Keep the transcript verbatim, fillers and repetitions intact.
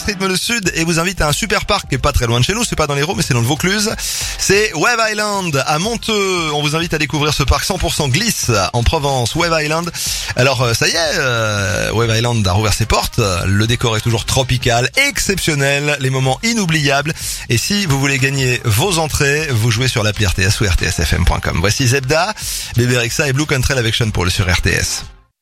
rythme le sud et vous invite à un super parc qui est pas très loin de chez nous, c'est pas dans l'Hérault mais c'est dans le Vaucluse. C'est Wave Island à Monteux. On vous invite à découvrir ce parc cent pour cent glisse en Provence, Wave Island. Alors ça y est, euh, Wave Island a rouvert ses portes. Le décor est toujours tropical, exceptionnel, les moments inoubliables. Et si vous voulez gagner vos entrées, vous jouez sur l'appli R T S ou R T S F M point com. Voici Zebda, Bébé Rexa et Blue Country avec Sean Paul sur R T S.